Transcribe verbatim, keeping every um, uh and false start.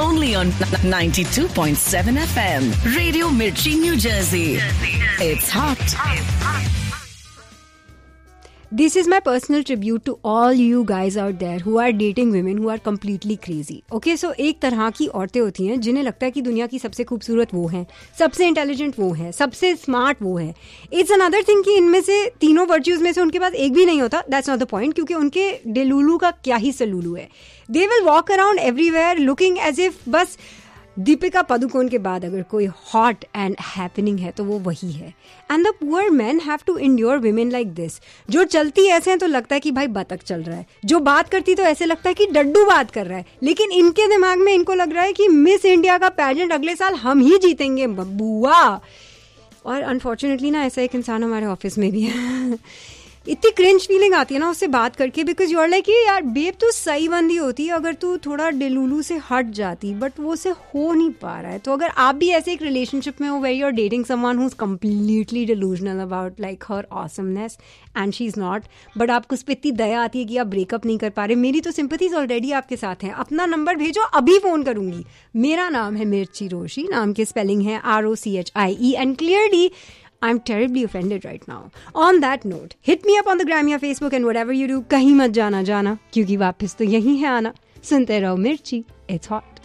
only on ninety-two point seven F M. Radio Mirchi, New Jersey. It's hot. This is my personal tribute to all you guys out there who are dating women who are completely crazy. Okay, so एक तरह की औरतें होती हैं जिन्हें लगता है कि दुनिया की सबसे खूबसूरत वो हैं, सबसे इंटेलिजेंट वो हैं, सबसे स्मार्ट वो हैं. इट्स अनदर थिंग कि इनमें से तीनों वर्च्यूज में से उनके पास एक भी नहीं होता. दैट्स नॉट द पॉइंट, क्योंकि उनके डेलुलू का क्या ही सलूलू है. They will walk around everywhere looking as if बस दीपिका पादुकोण के बाद अगर कोई हॉट एंड हैपनिंग है तो वो वही है. And the poor man have to endure women like this. जो चलती ऐसे हैं तो लगता है कि भाई बतख चल रहा है, जो बात करती तो ऐसे लगता है कि डड्डू बात कर रहा है, लेकिन इनके दिमाग में इनको लग रहा है कि मिस इंडिया का पैजेंट अगले साल हम ही जीतेंगे बब्बुआ. और अनफॉर्चुनेटली ना ऐसा एक इंसान हमारे ऑफिस में भी है. इतनी क्रिंज फीलिंग आती है ना उससे बात करके, बिकॉज यू आर लाइक यार बेब तू सही बंदी होती है अगर तू थोड़ा डेलुलू से हट जाती, बट वो से हो नहीं पा रहा है. तो अगर आप भी ऐसे एक रिलेशनशिप में हो where you are dating someone who is completely डेलुजनल about like her awesomeness and she is not, but आपको उस पर इतनी दया आती है कि आप ब्रेकअप नहीं कर पा रहे, मेरी तो सिंपथीज ऑलरेडी आपके साथ हैं. अपना नंबर भेजो, अभी फ़ोन करूंगी. मेरा नाम है मिर्ची रोशी, नाम की स्पेलिंग है R O C H I E, and clearly I'm terribly offended right now. On that note, hit me up on the gram या Facebook and whatever you do, कहीं मत जाना जाना, क्योंकि वापस तो यही है आना. सुनते रहो मिर्ची, it's hot.